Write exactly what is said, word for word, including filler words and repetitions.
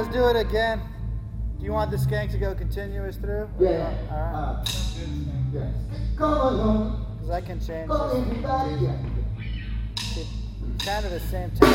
let's do it again. Do you want the skank to go continuous through? Yeah. All right. Uh, yes. Come along. Because I can change Come this. everybody. Yeah. Keep kind of the same tempo.